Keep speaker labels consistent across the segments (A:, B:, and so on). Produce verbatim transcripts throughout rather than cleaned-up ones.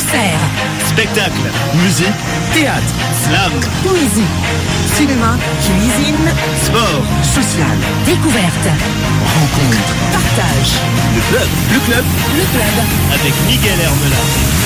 A: Concert,
B: spectacle, musique,
C: théâtre,
B: slam,
A: poésie,
C: cinéma,
A: cuisine,
B: sport,
C: social,
A: découverte,
C: rencontre,
A: partage.
B: le club, le club,
A: Le club.
B: avec Miguel Hermelin.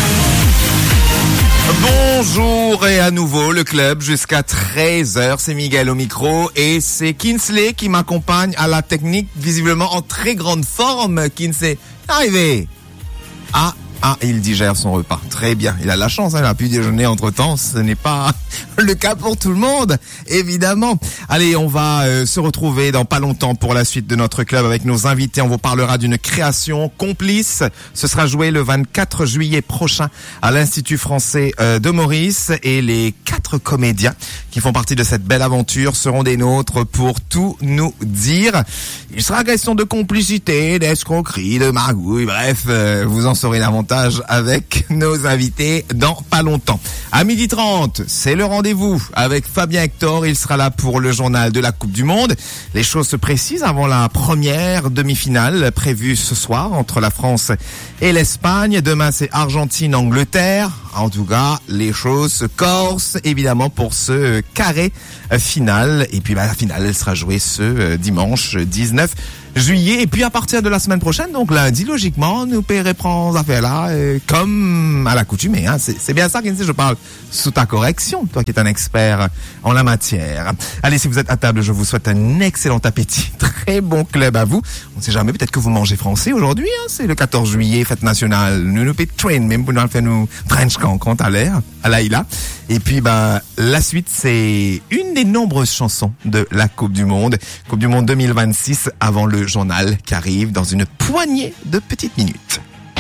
D: Bonjour et à nouveau le club jusqu'à treize heures, c'est Miguel au micro et c'est Kinsley qui m'accompagne à la technique, visiblement en très grande forme. Kinsley, arrivé. Ah, ah, il digère son repas. Très bien, il a la chance, hein, il a pu déjeuner entre-temps, ce n'est pas le cas pour tout le monde, évidemment. Allez, on va euh, se retrouver dans pas longtemps pour la suite de notre club avec nos invités. On vous parlera d'une création complice. Ce sera joué le vingt-quatre juillet prochain à l'Institut français euh, de Maurice et les quatre comédiens qui font partie de cette belle aventure seront des nôtres pour tout nous dire. Il sera question de complicité, d'escroquerie, de magouille, bref, euh, vous en saurez davantage avec nos invités dans pas longtemps. À midi trente, c'est le rendez-vous avec Fabien Hector. Il sera là pour le journal de la Coupe du Monde. Les choses se précisent avant la première demi-finale prévue ce soir entre la France et l'Espagne. Demain, c'est Argentine-Angleterre. En tout cas, les choses se corsent évidemment pour ce carré final. Et puis bah, la finale, elle sera jouée ce dimanche dix-neuf juillet. Et puis à partir de la semaine prochaine, donc lundi, logiquement, nous reprend affaire là, euh, comme à l'accoutumée. Hein. C'est, c'est bien ça, Kinsey, je parle sous ta correction, toi qui es un expert en la matière. Allez, si vous êtes à table, je vous souhaite un excellent appétit. Très bon club à vous. On ne sait jamais, peut-être que vous mangez français aujourd'hui. Hein. C'est le quatorze juillet, fête nationale. Nous nous payons train, même pour nous faire nous trench quand quand à l'air, à l'aïla. Et puis, bah, la suite, c'est une des nombreuses chansons de la Coupe du Monde. Coupe du Monde deux mille vingt-six avant le journal qui arrive dans une poignée de petites minutes.